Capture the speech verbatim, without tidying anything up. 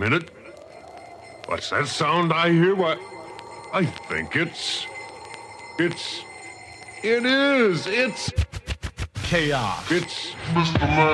minute. What's that sound I hear? What? I think it's... It's... It is! It's... Chaos. It's... Mister Man.